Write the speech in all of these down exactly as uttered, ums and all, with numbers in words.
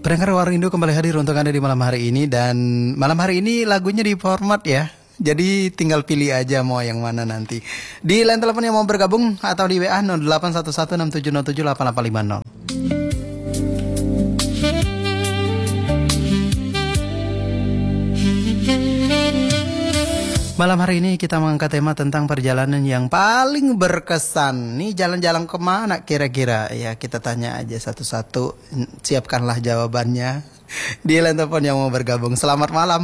Pendengar Warindu kembali hadir untuk Anda di malam hari ini. Dan malam hari ini lagunya di format ya. Jadi tinggal pilih aja mau yang mana nanti. Di line telepon yang mau bergabung atau di W A nol delapan satu satu enam tujuh nol tujuh delapan delapan lima nol. Malam hari ini kita mengangkat tema tentang perjalanan yang paling berkesan. Nih jalan-jalan kemana kira-kira? Ya kita tanya aja satu-satu. Siapkanlah jawabannya. Di line telepon yang mau bergabung. Selamat malam.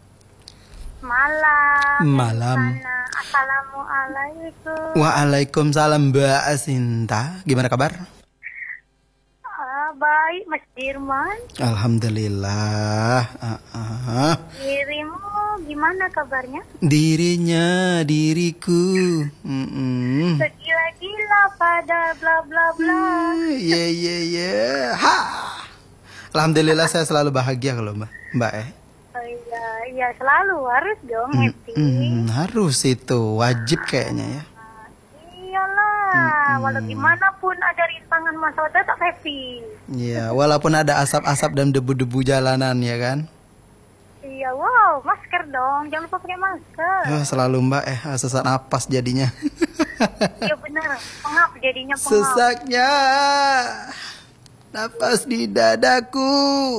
Malam. Malam. Assalamualaikum. Waalaikumsalam Mbak Asinta. Gimana kabar? Ah, baik Mas Dirman. Alhamdulillah. Uh -uh. Dirimu gimana kabarnya? Dirinya, diriku. Mm -mm. Segila-gila pada bla bla bla. Iya iya iya. Ha. Alhamdulillah saya selalu bahagia kalau Mbak. Mbak eh. Oh iya, iya selalu harus dong Mm, happy. mm, harus itu, wajib kayaknya ya. Iyalah, Mm-mm. walau gimana pun ada rintangan masalah tetap happy. Iya, walaupun ada asap-asap dan debu-debu jalanan ya kan. Iya, wow, masker dong, jangan lupa pakai masker. Oh, selalu Mbak eh sesak napas jadinya. Iya benar, pengap jadinya pengap. Sesaknya napas di dadaku.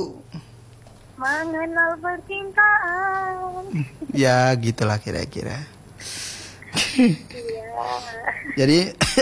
Mengenal percintaan. Ya gitulah kira-kira. Iya. Jadi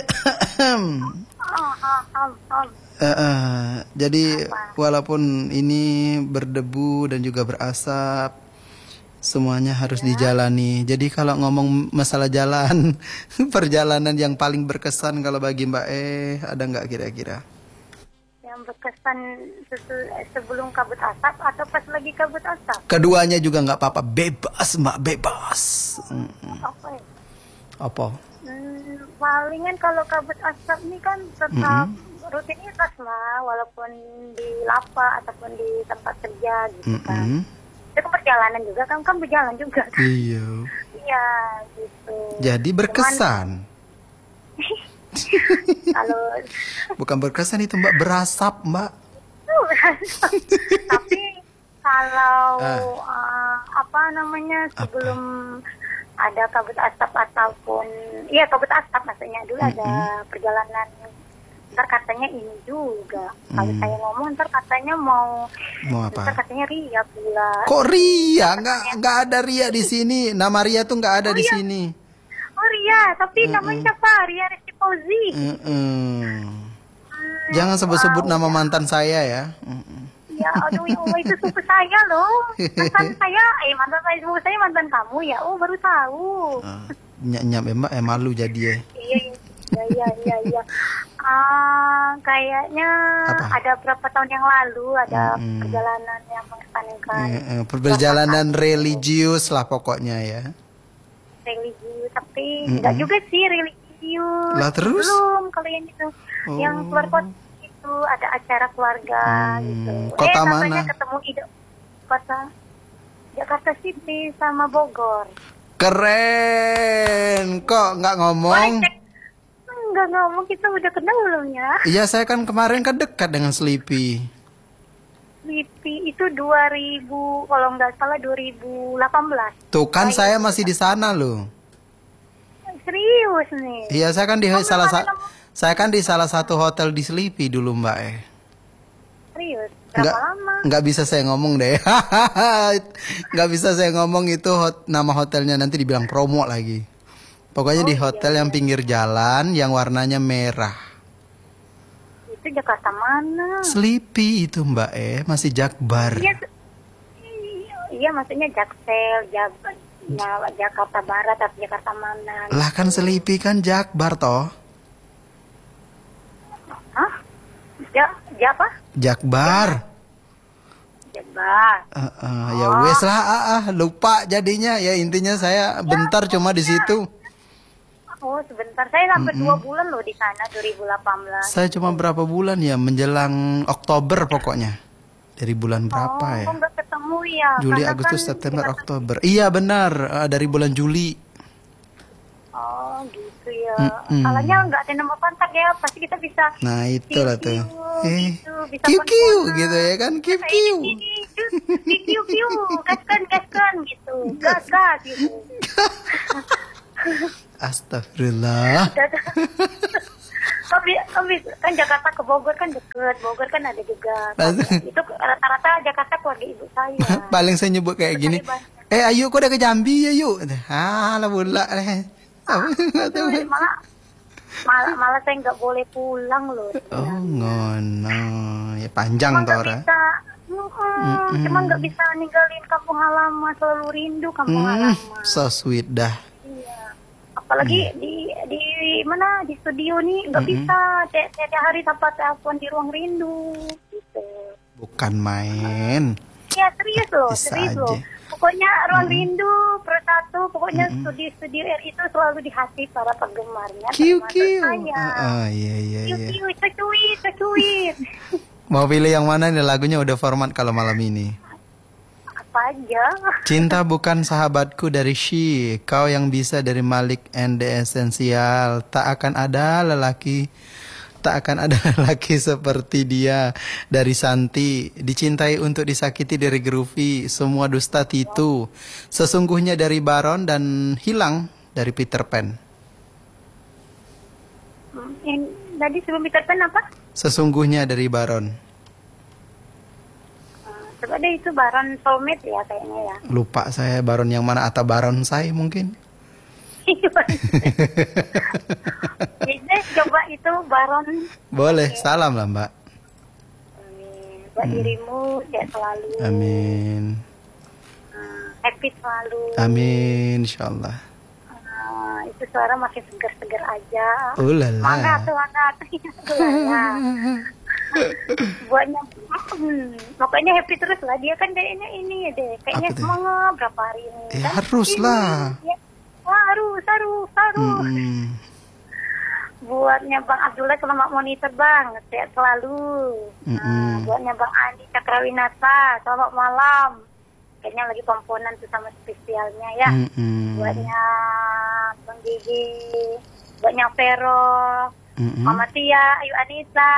Oh, oh, oh, oh. Uh, uh, jadi walaupun ini berdebu dan juga berasap, semuanya harus ya dijalani. Jadi kalau ngomong masalah jalan, perjalanan yang paling berkesan kalau bagi Mbak E, ada nggak kira-kira? Yang berkesan sebelum kabut asap atau pas lagi kabut asap? Keduanya juga nggak apa-apa, bebas Mbak, bebas. Mm -mm. Apa ya? Apa? Hmm, palingan kalau kabut asap ini kan tetap mm -hmm. rutinitas lah, walaupun di lapa ataupun di tempat kerja gitu mm -hmm. kan. Itu kan perjalanan juga kan, kan berjalan juga kan. Iya. Iya gitu. Jadi berkesan. Kalau bukan berkesan itu Mbak, berasap Mbak. Tapi kalau ah. uh, apa namanya sebelum apa? Ada kabut asap ataupun iya kabut asap maksudnya dulu mm -hmm. ada perjalanan. Ntar katanya ini juga. Kalau mm. saya ngomong ntar katanya mau mau apa? Ntar katanya ria pula. Kok ria? Nggak nggak ada ria di sini. Nama ria tuh nggak ada oh, di iya. sini. Oh ria, tapi mm -mm. namanya siapa? Ria Resti Fauzi. Mm -mm. Hmm, Jangan sebut-sebut wow. nama mantan saya ya. Mm -mm. Ya, aduh ya Allah itu sepupu saya loh. Mantan saya, eh mantan saya sepupu saya mantan kamu ya. Oh baru tahu. Uh, Nyap-nyap Mbak, eh malu jadi ya. Iya iya iya iya. iya. Uh, kayaknya apa? Ada berapa tahun yang lalu ada mm-hmm. perjalanan yang mengesankan. Uh, perjalanan religius lah pokoknya ya. Religius tapi mm-hmm. enggak juga sih religius. Lah terus? Belum kalau yang itu. Oh. Yang keluar kota itu ada acara keluarga hmm, gitu. Kota eh, mana? Ketemu ide kota Jakarta City sama Bogor. Keren. Kok nggak ngomong? Nggak ngomong, kita udah kenal belum ya? Iya, saya kan kemarin kan dekat dengan Sleepy. Sleepy itu dua ribu kalau nggak salah dua ribu delapan belas. Tuh kan saya masih di sana loh. Serius nih? Iya, saya kan di oh, salah satu Saya kan di salah satu hotel di Sleepy dulu Mbak eh. Serius? Berapa nggak, lama? Nggak bisa saya ngomong deh. Nggak bisa saya ngomong itu hot, nama hotelnya nanti dibilang promo lagi. Pokoknya oh, di hotel iya, yang pinggir jalan yang warnanya merah. Itu Jakarta mana? Sleepy itu Mbak eh, masih Jakbar. Iya, iya maksudnya Jaksel, Jakbar, ya, Jakarta Barat atau Jakarta mana? Lah kan Sleepy kan Jakbar toh. Hah? Ja, ja apa? Jakbar. Jakbar. Uh, uh, ya oh. wes lah, ah, ah, lupa jadinya ya intinya saya bentar ya, cuma di situ. Oh sebentar, saya sampai mm -mm. dua bulan loh di sana dua ribu delapan belas. Saya cuma berapa bulan ya, menjelang Oktober pokoknya. Dari bulan berapa oh, ya? Oh nggak ketemu ya? Juli, karena Agustus, kan September, Oktober. Iya benar, uh, dari bulan Juli. Oh gitu ya. Iya. Mm-mm. Salahnya nggak ada nama kontak ya, pasti kita bisa. Nah itulah tuh. Eh, Gitu, bisa kiu kiu kontak. gitu ya kan, kiu Nah, kiu. ini, ini, kiu kiu, gaskan gaskan gitu, gas gas gitu. Astagfirullah. Tapi, tapi kan Jakarta ke Bogor kan deket, Bogor kan ada juga. Itu rata-rata Jakarta keluarga ibu saya. Paling saya nyebut kayak gini. Eh ayo kok udah ke Jambi ya yuk. Ah lah pula deh. Aduh, malah malah malah saya nggak boleh pulang loh. Oh ngono. Ya panjang Cuma toh nggak ora. bisa, mm, cuma nggak bisa ninggalin kampung halaman, selalu rindu kampung Hmm, halaman. so sweet dah. Iya. Apalagi di di mana di studio nih nggak bisa tiap tiap hari tanpa telepon di ruang rindu. Gitu. Bukan main. Ya serius loh, Bisa serius aja. loh. Pokoknya ruang rindu persatu, pokoknya studio-studio R itu selalu di hati para penggemarnya. Kiu termasuk kiu. saya. Oh iya iya Kiu iya. kiu, secuit, secuit. Mau pilih yang mana nih, lagunya udah format kalau malam ini? Apa aja? Cinta bukan sahabatku dari She, kau yang bisa dari Malik and the Essential. Tak akan ada lelaki, tak akan ada lelaki seperti dia dari Santi. Dicintai untuk disakiti dari Groovy. Semua dusta Titu. Sesungguhnya dari Baron dan Hilang dari Peter Pan. Hmm, Yang tadi sebelum Peter Pan apa? Sesungguhnya dari Baron. Uh, coba deh itu Baron Soulmate ya kayaknya ya. Lupa saya Baron yang mana, atau Baron saya mungkin. Jadi coba itu Baron. Boleh, salam lah Mbak. Amin. Buat dirimu sehat selalu. Amin. Uh, happy selalu. Amin, insyaallah. Uh, itu suara masih segar-segar aja. Ulala. Semangat, semangat. Ulala. Buatnya, hmm, pokoknya happy terus lah. Dia kan kayaknya ini deh, kayaknya Apa tuh? semangat berapa hari ini. Eh, kan? harus Ini, lah. ya. Wah, harus, harus, harus. Mm-mm. Buatnya Bang Abdullah selamat monitor Bang, sehat selalu. Nah, Mm-mm. buatnya Bang Andi Cakrawinata, selamat malam. Kayaknya lagi pomponan tuh sama spesialnya ya. Mm-mm. Buatnya Bang Gigi, buatnya Vero, Mm-mm. Mama Tia, Ayu Anita,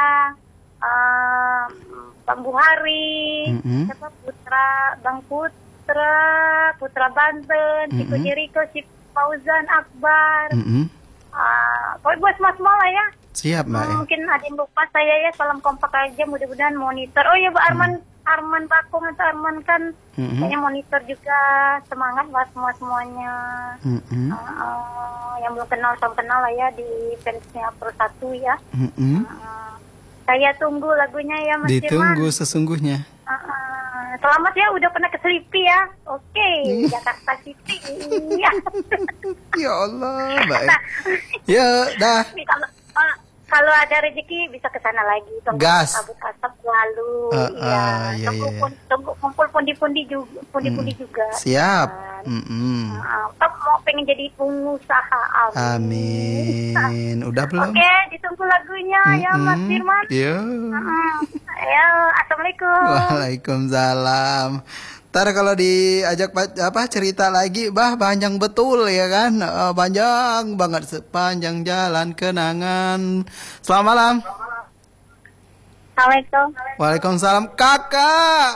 um, Bang Buhari, Mm-mm. siapa Putra, Bang Putra, Putra Banten, Ciko Mm-mm. Jericho, si Fauzan Akbar, Mm-mm. uh, pokoknya buat semua lah ya. Siap Mbak ya. Mungkin ada yang lupa saya ya, salam kompak aja, mudah-mudahan monitor. Oh ya, Bu Arman, Arman Bakung atau Arman kan, Mm-mm. kayaknya monitor juga, semangat lah semua semuanya. Mm-mm. Uh, yang belum kenal, sama kenal lah ya di fansnya Pro satu ya. Mm-mm. Uh, saya tunggu lagunya ya Mas Ditunggu Firman. sesungguhnya. Uh, uh, selamat ya, udah pernah ke Sleepy ya. Oke, Jakarta City. Iya. Ya Allah, Mbak. ya. Ya, dah. Nih, kalau uh, kalau ada rezeki bisa ke sana lagi. Tunggu Gas. kabut asap selalu. Uh, Iya. uh, iya, Tunggu, iya. pun, tunggu kumpul pundi-pundi juga, pundi-pundi juga. Siap. Kan. Mm-mm. Uh, Top mau pengen jadi pengusaha. Amin. Amin. Udah belum? Oke, ditunggu lagunya ya Mas Mm-mm. Firman. Ya. Uh, ya, assalamualaikum. Waalaikumsalam. Ntar kalau diajak pa- apa cerita lagi, bah panjang betul ya kan, Eh, panjang banget sepanjang jalan kenangan. Selamat malam. Assalamualaikum. Waalaikumsalam, kakak.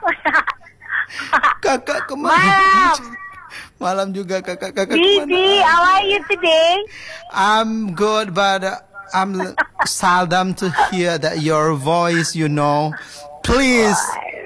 Kakak kemana? Malam. Malam juga kakak kakak kemana? Didi, how are you today? I'm good, but I'm seldom to hear that your voice, you know. Please.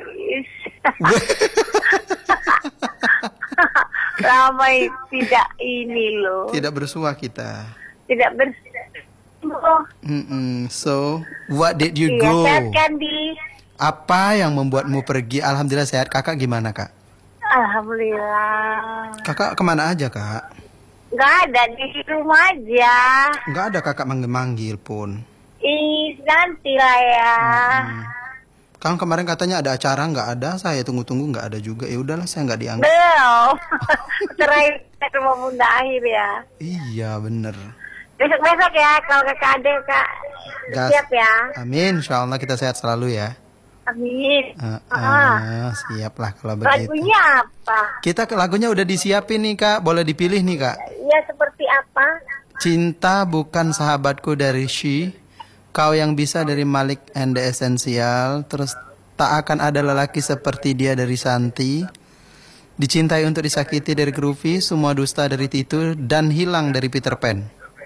Ramai tidak ini loh. Tidak bersua kita. Tidak ber. Oh, Mm-mm. So, what did you iya, go? sehat kan di. Apa yang membuatmu pergi? Alhamdulillah sehat. Kakak gimana kak? Alhamdulillah. Kakak kemana aja kak? Gak ada di rumah aja. Nggak ada kakak manggil-manggil pun. Ih, nanti lah ya. Kan kemarin katanya ada acara, nggak ada. Saya tunggu-tunggu nggak ada juga. Ya udahlah, saya nggak dianggap. Belum. Terakhir ke rumah bunda akhir ya. Iya bener. Besok-besok ya kalau kakak ada kak. Gas. Siap ya. Amin. Insya Allah kita sehat selalu ya. Amin. Uh, Ah. uh, siap lah kalau begitu. Lagunya apa? Kita ke lagunya udah disiapin nih kak. Boleh dipilih nih kak. Ya seperti apa? Cinta bukan sahabatku dari She. Kau yang bisa dari Malik and the Essential. Terus tak akan ada lelaki seperti dia dari Santi. Dicintai untuk disakiti dari Groovy. Semua dusta dari Titu. Dan hilang dari Peter Pan.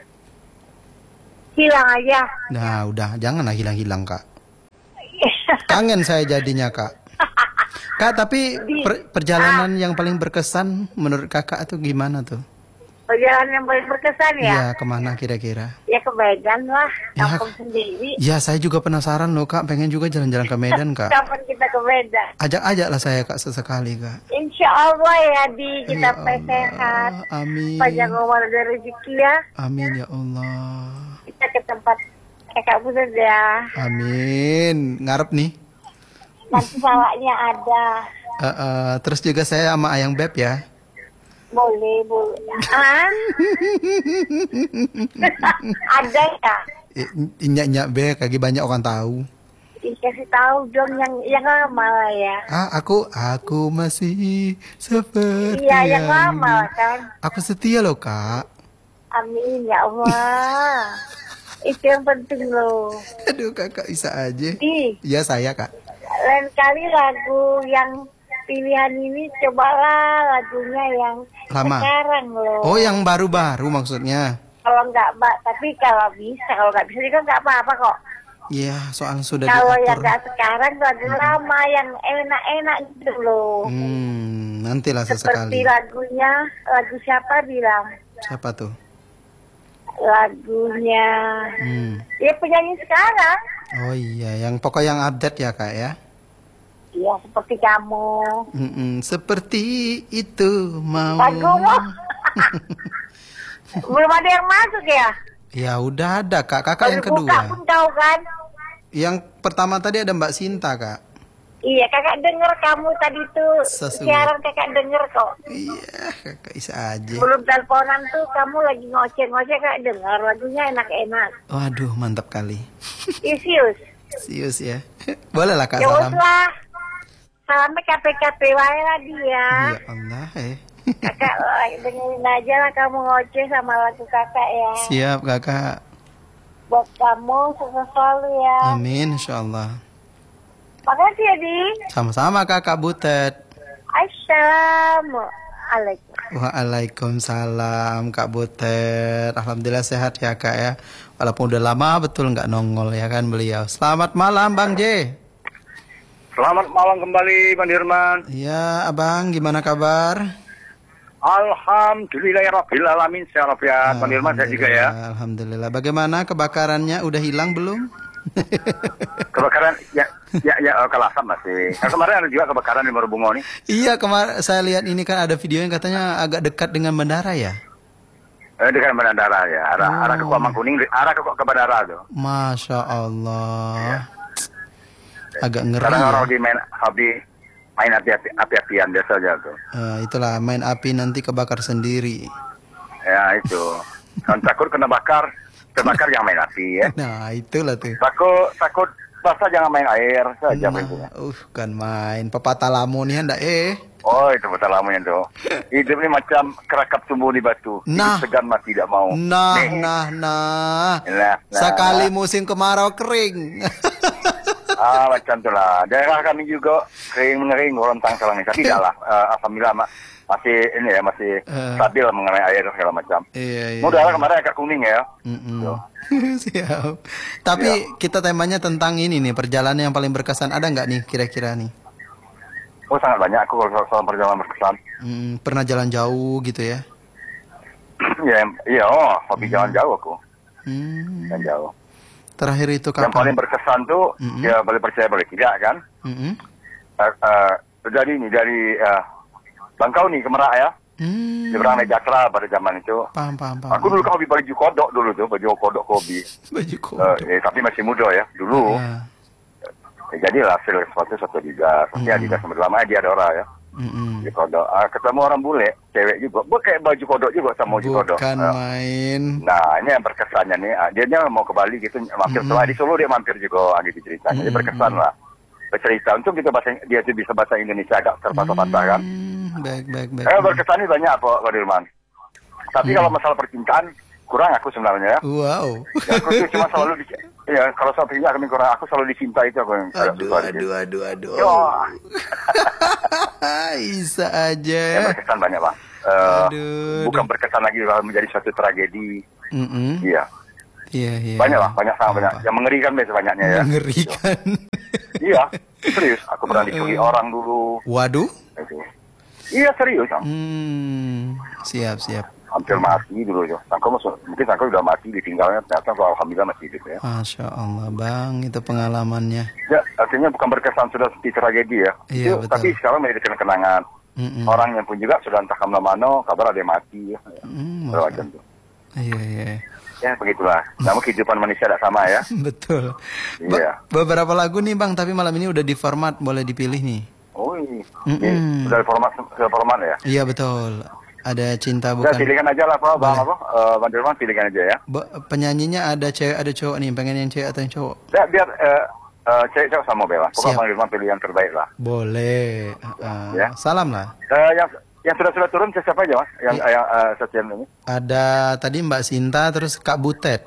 Hilang aja. Nah udah, janganlah hilang-hilang kak. Kangen saya jadinya kak. Kak tapi per- perjalanan yang paling berkesan menurut kakak itu gimana tuh? Perjalanan yang paling berkesan ya? Iya, kemana kira-kira? Ya ke Medan lah, Ya, kampung sendiri. ya saya juga penasaran loh kak, pengen juga jalan-jalan ke Medan kak. Kapan kita ke Medan? Ajak-ajak lah saya kak sesekali kak. Insya Allah ya di kita Ya ya sehat. Amin. Panjang umur dan rezeki ya. Amin ya Allah. Kita ke tempat kakak Butet ya. Amin. Ngarep nih. Nanti salahnya ada. Uh, uh, terus juga saya sama Ayang Beb ya. Boleh, boleh. Ah? Ada ya? Inyak-inyak Beb, kaki banyak orang tahu. Dikasih tahu dong yang yang lama lah ya. Ah, aku aku masih seperti Iya, yang lama kan. Aku setia loh kak. Amin ya Allah. Itu yang penting loh. Aduh kakak bisa aja. Ih, Iya saya kak. lain kali lagu yang pilihan ini cobalah lagunya yang Lama. sekarang loh. Oh yang baru-baru maksudnya. Kalau nggak mbak, tapi kalau bisa, kalau nggak bisa juga nggak apa-apa kok. Iya soal sudah Kalau yang diatur. nggak sekarang lagu lama yang enak-enak gitu loh. Hmm, nantilah Seperti sesekali. lagunya, lagu siapa bilang? Siapa tuh? Lagunya, Hmm. ya penyanyi sekarang. Oh iya, yang pokok yang update ya kak ya. Iya seperti kamu. Mm-mm, seperti itu mau. Lagumu. Belum ada yang masuk ya? Ya udah ada kak, kakak yang Baru buka kedua. pun tahu kan? Yang pertama tadi ada Mbak Sinta kak. Iya kakak denger kamu tadi tuh Sesu. siaran kakak denger kok. Iya, kakak bisa aja. Belum teleponan tuh kamu lagi ngoceh-ngoceh kakak denger lagunya enak-enak. Waduh, mantap kali. Isius. Sius ya. Boleh lah kak Ya salam. wes lah. Salamnya K P K P wae lah dia. Ya Allah eh. Kakak eh, dengerin aja lah kamu ngoceh sama lagu kakak ya. Siap kakak. Buat kamu sukses selalu ya. Amin insyaallah. Makasih ya Di. Sama-sama kakak Butet. Assalamualaikum. Waalaikumsalam Kak Butet. Alhamdulillah sehat ya kak ya. Walaupun udah lama betul nggak nongol ya kan beliau. Selamat malam Bang J. Selamat malam kembali Bang Dirman. Iya abang gimana kabar? Alhamdulillah ya Rabbil Alamin. Sehat walafiat Bang Dirman saya juga ya. Alhamdulillah. Bagaimana kebakarannya udah hilang belum? Kebakaran ya ya ya oh, Kalasam masih. Nah, kemarin ada juga kebakaran di Marubungo nih. Iya kemarin saya lihat ini kan ada video yang katanya agak dekat dengan bandara ya. Eh, dekat bandara ya. Arah Oh. arah ke Kuamang Kuning, arah ke, ke bandara tuh. Masya Allah. Agak ngeri. Sekarang Ya. orang di main hobi main api-api api-apian biasa aja tuh. Eh, itulah main api nanti kebakar sendiri. Ya itu. Kan takut kena bakar, terbakar jangan main api ya. Nah itulah tuh. Takut takut basah jangan main air saja Nah, itu. uh kan main pepatah lamunnya ndak eh. Oh itu betul lamanya tuh. Hidup ini macam kerakap tumbuh di batu. Nah. Hidup segan mati tidak mau. Nah, Nih. nah, nah. Nah, nah. Sekali musim kemarau kering. Ah macam tu lah. Daerah kami juga kering mengering Gorontang sekarang ini. Tapi tidak lah. Uh, Alhamdulillah ma- masih ini ya masih Eh. stabil mengenai air segala macam. Iya, iya. Mudah lah kemarin agak kuning ya. Mm-mm. Tuh. Siap. Tapi kita temanya tentang ini nih, perjalanan yang paling berkesan ada nggak nih kira-kira nih? Oh sangat banyak aku kalau soal perjalanan berkesan. Hmm, pernah jalan jauh gitu ya? ya iya oh hobi jalan jauh aku. Hmm. Jalan jauh. Terakhir itu Yang paling kapan? berkesan tuh Mm-mm. ya boleh percaya boleh tidak kan. Mm-mm. Uh, uh, dari ini dari uh, Bangkau nih ke Merak ya. Hmm. Seberang naik Jatra pada zaman itu. Paham, paham, paham. Aku dulu kan hobi baju kodok dulu tuh, baju kodok hobi. baju Uh, kodok. eh, tapi masih muda ya dulu. Ya. Eh, jadilah hasil sesuatu satu juga. Pasti Hmm. Adidas lama dia ada orang ya. Mm-mm. Di kodok. Ah, ketemu orang bule, cewek juga. Bu kayak baju kodok juga sama baju kodok. Bukan Ah, main. nah ini yang berkesannya nih. Ah, dia nya mau ke Bali gitu, mampir Mm-mm. setelah di Solo dia mampir juga ah, gitu ceritanya. Jadi Mm-mm. berkesan lah. Bercerita untuk kita bahasa dia tuh bisa bahasa Indonesia agak terpatah-patah kan. Hmm, baik, baik, baik. Eh berkesan ini banyak apa Pak Dirman. Tapi Hmm. kalau masalah percintaan kurang aku sebenarnya ya. Wow. Ya, aku tuh cuma selalu di, ya kalau saya pilih kami kurang, aku selalu dicinta itu aku yang agak Aduh, suka aduh, dikit. aduh, aduh. Yo. Bisa Ya, aja. berkesan banyak bang. Eh, Aduh, bukan aduh. berkesan lagi kalau menjadi suatu tragedi. Mm-mm. Iya, Iya, iya. banyak lah, banyak sangat banyak. Apa? Yang mengerikan biasa banyaknya ya. Mengerikan. Iya, serius. Aku pernah dicuri orang dulu. Waduh. Itu. Iya serius, Bang. Hmm, siap, siap. Hampir mati dulu ya. Sangka masuk, mungkin sangka udah mati, ditinggalnya ternyata alhamdulillah masih hidup ya. Masya Allah, Bang, itu pengalamannya. Ya, artinya bukan berkesan sudah seperti tragedi ya. Iya, Itu, betul. tapi sekarang menjadi kenangan. Mm-mm. Orangnya pun juga sudah entah kemana-mana, kabar ada yang mati ya. Mm, Segala Masya macam tuh. Iya, iya. Ya begitulah. Namun kehidupan manusia tidak sama ya. Betul. Ba- Iya. beberapa lagu nih, Bang, tapi malam ini udah di format, boleh dipilih nih. Oh iya. Mm-mm. Ini sudah format sudah format ya. Iya, betul. Ada cinta Udah bukan. pilihkan aja lah Pak, Bang apa? Eh, Bang Dirman pilihkan aja ya. Ba- penyanyinya ada cewek, ada cowok nih. Pengen yang cewek atau yang cowok? Ya, biar eh, eh, cewek-cewek sama Bella. Pokoknya Siap. Bang Dirman pilih yang terbaik lah. Boleh. Uh, Ya. Salam lah. Eh, yang yang sudah sudah turun siapa aja Mas? Yang Iya. yang uh, sekian ini. Ada tadi Mbak Sinta, terus Kak Butet.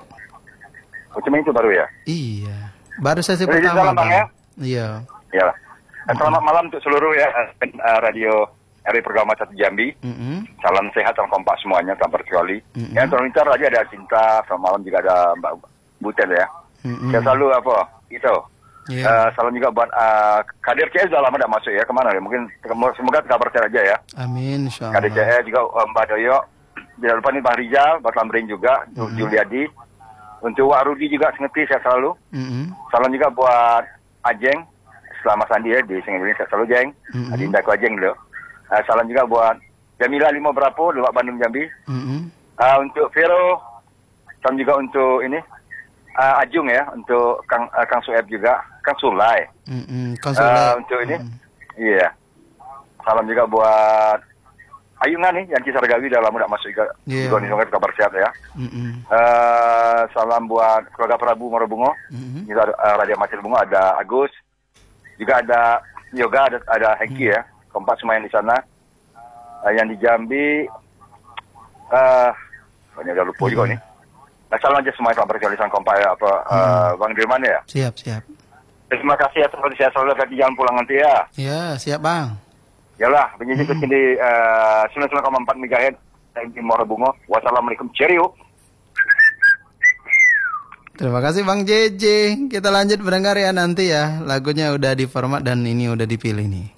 Oh, cuma itu baru ya. Iya. Baru sesi Jadi pertama, salam, Bang, ya. Iya. Ya. Eh, selamat malam untuk seluruh ya eh, radio R I Pergama Satu Jambi. Mm-mm. Salam sehat, salam kompak semuanya tanpa terkecuali. Mm-mm. Yang terlintar lagi ada Cinta, selamat malam juga ada Mbak Butet ya. Mm-mm. Saya selalu apa? Itu. Iya. Eh, salam juga buat uh, Kadir C S sudah lama tidak masuk ya. Kemana ya? Mungkin semoga kabar sehat aja ya. Amin, insya Kadir C Allah. S juga uh, Mbak Doyo. Jangan lupa nih Bang Rizal, Bang Tamrin juga, Mm-mm. Juliadi. Untuk Wak Rudi juga sengerti saya selalu. Mm-mm. Salam juga buat Ajeng, selama Sandi ya di Singapura saya selalu Jeng. Mm-mm. Adinda ku Ajeng dulu. Uh, salam juga buat Jamila Lima Berapo, Luak Bandung Jambi. Mm-mm. Uh, untuk Vero, salam juga untuk ini uh, Ajung ya, untuk Kang uh, Kang Sueb juga, Kang Sulai. Mm-mm. Uh, Konsulat. untuk ini, Mm-mm. iya. Salam juga buat Ayungan nih, yang Kisar Gawi dah lama tidak masuk juga. Iya. Juga nih semoga kabar sehat ya. Mm-mm. Uh, salam buat keluarga Prabu Morobungo. Mm-mm. Juga ada uh, Raja Macil Bungo, ada Agus. Juga ada Yoga, ada, ada Hengki ya. Kompak semua yang di sana. Uh, yang di Jambi, uh, banyak udah lupa juga nih. Nah, salam aja semua yang berkelisan kompak ya, apa, uh, Bang Dirman ya. Siap, siap. Terima kasih ya, seperti saya selalu di jalan pulang nanti ya. Ya, siap, Bang. Yalah, penyidik Hmm. hmm. di uh, sembilan puluh sembilan koma empat megahertz di Morobungo. Wassalamualaikum, cheerio. Terima kasih Bang J J. Kita lanjut mendengar ya nanti ya. Lagunya udah di format dan ini udah dipilih nih.